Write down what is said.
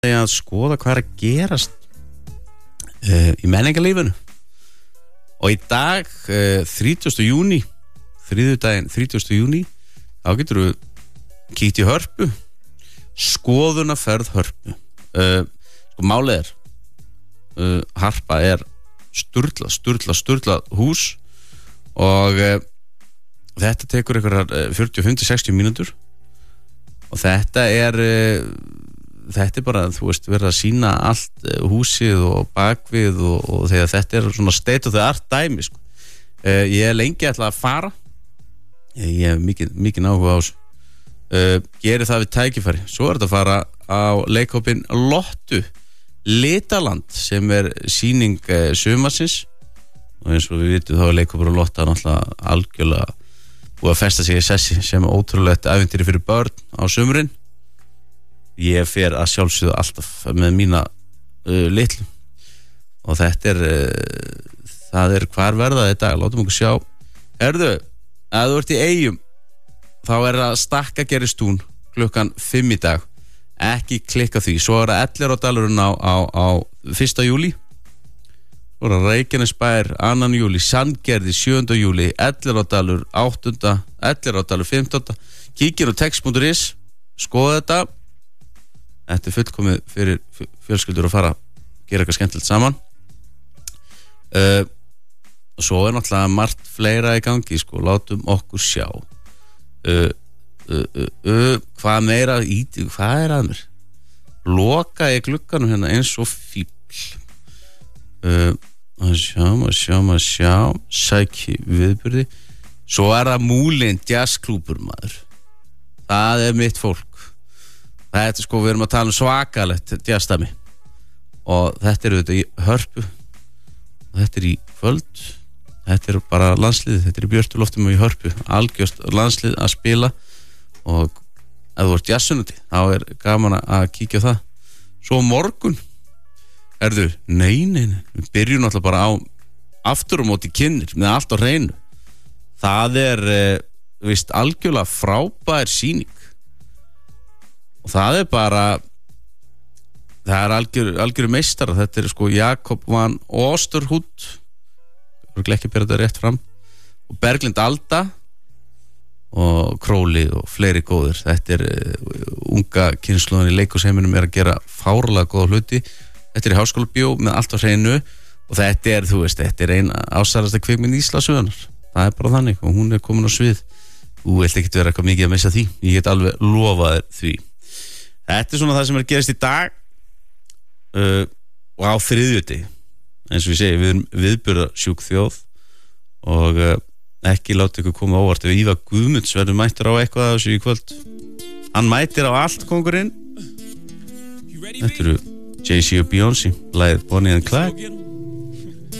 að skoða hvað að gerast í menningarlífinu og í dag 30. júní þriðjudaginn 30. júní þá getur við kíkt í Hörpu skoðunarferð Hörpu sko málið Harpa sturla hús og þetta tekur einhverjar 40-50-60 mínútur og þetta er bara, þú veist, verið að sýna allt húsið og bakvið og þegar þetta er svona state of the art dæmi sko. Ég er lengi ætlað að fara ég hef mikið áhuga á þessu geri það við tækifæri svo er þetta að fara á leikhópinn Lottu Litaland sem er sýning sumarsins og eins og við vitum þá er leikhópur og Lotta náttúrulega algjörlega búið að festa sig í sessi sem er ótrúlegt ævintýri fyrir börn á sumrin ég fer að sjálfsögðu alltaf með mína litlu og þetta það er hvar verða þetta í dag, látum okkur sjá herðu, að þú ert í Eyjum þá er það Stakkagerðistún klukkan 5 í dag ekki klikka því, svo er það Elliðaárdalurinn á 1. júlí svo er það Reykjanesbær 2. júlí, Sandgerði 7. júlí Elliðaárdalur 8. Elliðaárdalur 15. kíkir á text.is skoða þetta er fullkomið fyrir fjölskyldur að fara gera eitthvað skemmtilegt saman og svo er náttúrulega margt fleira í gangi sko, látum okkur sjá hvað meira hvað er að mér loka í glugganum hérna eins og fíbl að sjá sæki viðburði svo er það Múlin jazzklúbur maður það er mitt fólk þetta sko, við erum að tala svakalegt jazzstami og þetta er auðvitað í Hörpu og þetta er í kvöld þetta er bara landslið, þetta er í Björtuloftum og í Hörpu, algjört landslið að spila og ef þú ert jazzsunnandi, þá er gaman að kíkja á það svo morgun nei, við byrjum náttúrulega bara á aftur á móti kynnir með allt á hreinu það er vist algjörlega frábær sýning og það er bara það er algjör meistar þetta er sko Jakob van Oosterhout ekki bera þetta rétt fram og Berglind Alda og Króli og fleiri góðir þetta er unga kynslóðan í leikhúsheiminum er að gera fárlega góða hluti þetta er í Háskóla Bjó með allt á hreinu og þetta er, þú veist, þetta er ein ásælasta kvikmynd Íslandssögunnar það er bara þannig og hún er komin á svið þú vilt ekki vera eitthvað mikið að missa því ég get alveg lofað því þetta er svona það sem er að gerast í dag og á þriðjudegi eins og ég segi, við erum viðburðasjúk þjóð og ekki láta ykkur koma óvart ef Ívar Guðmunds verður mættur á eitthvað af þessu í kvöld hann mætir á allt kóngurinn þetta eru Jay-Z og Beyoncé lagið Bonnie and Clyde